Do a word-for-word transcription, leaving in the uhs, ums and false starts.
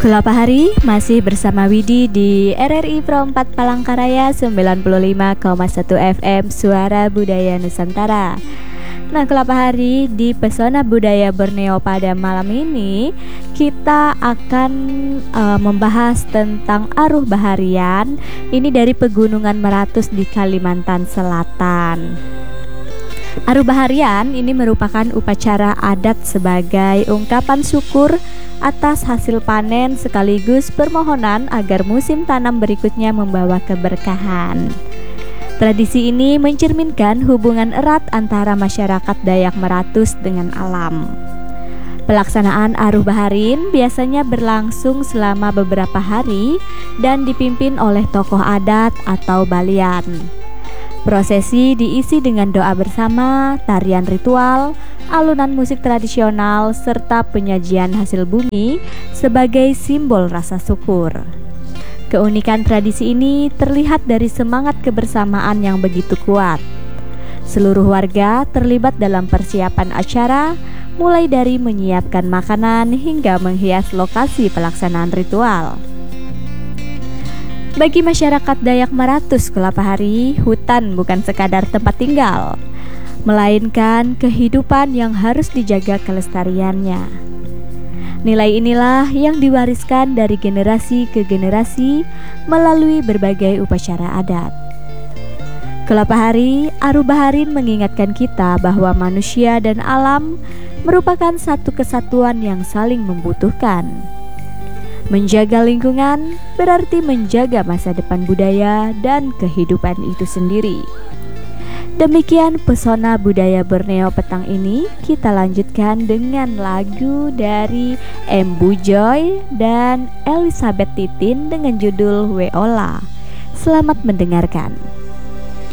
Kelapa Hari masih bersama Widi di R R I Pro empat Palangkaraya sembilan puluh lima koma satu F M Suara Budaya Nusantara. Nah, Kelapa Hari di Pesona Budaya Borneo pada malam ini kita akan uh, membahas tentang Aruh Baharian. Ini dari Pegunungan Meratus di Kalimantan Selatan. Aruh Baharian ini merupakan upacara adat sebagai ungkapan syukur atas hasil panen sekaligus permohonan agar musim tanam berikutnya membawa keberkahan. Tradisi ini mencerminkan hubungan erat antara masyarakat Dayak Meratus dengan alam. Pelaksanaan Aruh Baharin biasanya berlangsung selama beberapa hari dan dipimpin oleh tokoh adat atau balian. Prosesi diisi dengan doa bersama, tarian ritual, alunan musik tradisional, serta penyajian hasil bumi sebagai simbol rasa syukur. Keunikan tradisi ini terlihat dari semangat kebersamaan yang begitu kuat. Seluruh warga terlibat dalam persiapan acara, mulai dari menyiapkan makanan hingga menghias lokasi pelaksanaan ritual. Bagi masyarakat Dayak Meratus Kelapa Hari, hutan bukan sekadar tempat tinggal, melainkan kehidupan yang harus dijaga kelestariannya. Nilai inilah yang diwariskan dari generasi ke generasi melalui berbagai upacara adat. Kelapa Hari, Aruh Baharin mengingatkan kita bahwa manusia dan alam merupakan satu kesatuan yang saling membutuhkan. Menjaga lingkungan berarti menjaga masa depan budaya dan kehidupan itu sendiri. Demikian pesona budaya Borneo petang ini. Kita lanjutkan dengan lagu dari Embu Joy dan Elizabeth Titin dengan judul Weola. Selamat mendengarkan.